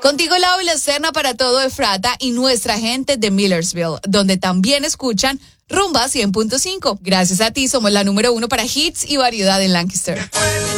Contigo Lau y la Serna para todo Efrata y nuestra gente de Millersville, donde también escuchan Rumba 100.5. Gracias a ti somos la número 1 para hits y variedad en Lancaster.